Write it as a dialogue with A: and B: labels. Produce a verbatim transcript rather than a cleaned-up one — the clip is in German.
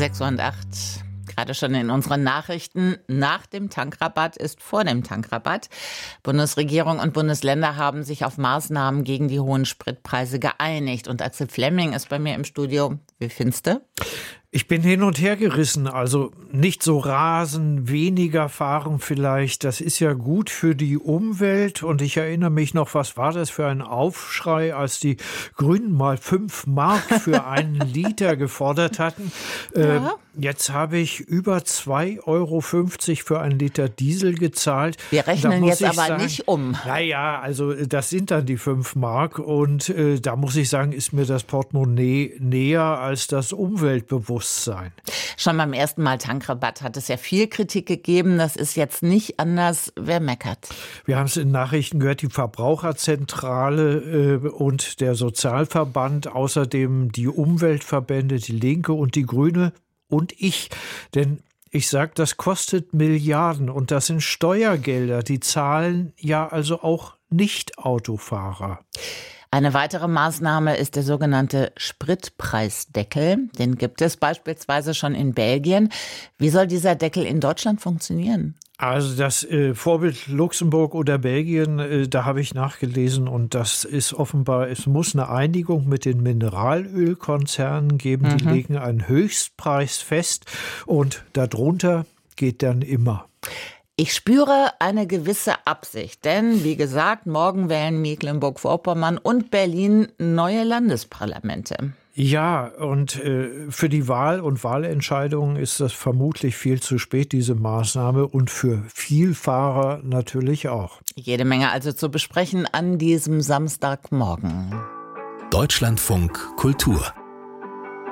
A: sechs Uhr und acht. Gerade schon in unseren Nachrichten. Nach dem Tankrabatt ist vor dem Tankrabatt. Bundesregierung und Bundesländer haben sich auf Maßnahmen gegen die hohen Spritpreise geeinigt. Und Axel Flemming ist bei mir im Studio. Wie findest du?
B: Ich bin hin und her gerissen, also nicht so rasen, weniger fahren vielleicht, das ist ja gut für die Umwelt und ich erinnere mich noch, was war das für ein Aufschrei, als die Grünen mal fünf Mark für einen Liter gefordert hatten. Ja. Äh, jetzt habe ich über zwei Euro fünfzig für einen Liter Diesel gezahlt.
A: Wir rechnen jetzt aber
B: sagen,
A: nicht um.
B: Naja, also das sind dann die fünf Mark und äh, da muss ich sagen, ist mir das Portemonnaie näher als das Umweltbewusstsein.
A: Schon beim ersten Mal Tankrabatt hat es ja viel Kritik gegeben. Das ist jetzt nicht anders. Wer meckert?
B: Wir haben es in Nachrichten gehört, die Verbraucherzentrale äh, und der Sozialverband, außerdem die Umweltverbände, die Linke und die Grüne und ich. Denn ich sage, das kostet Milliarden und das sind Steuergelder. Die zahlen ja also auch Nicht-Autofahrer.
A: Eine weitere Maßnahme ist der sogenannte Spritpreisdeckel. Den gibt es beispielsweise schon in Belgien. Wie soll dieser Deckel in Deutschland funktionieren?
B: Also das äh, Vorbild Luxemburg oder Belgien, äh, da habe ich nachgelesen und das ist offenbar, es muss eine Einigung mit den Mineralölkonzernen geben. Mhm. Die legen einen Höchstpreis fest und darunter geht dann immer.
A: Ich spüre eine gewisse Absicht, denn wie gesagt, morgen wählen Mecklenburg-Vorpommern und Berlin neue Landesparlamente.
B: Ja, und äh, für die Wahl und Wahlentscheidungen ist das vermutlich viel zu spät, diese Maßnahme, und für Vielfahrer natürlich auch.
A: Jede Menge also zu besprechen an diesem Samstagmorgen.
C: Deutschlandfunk Kultur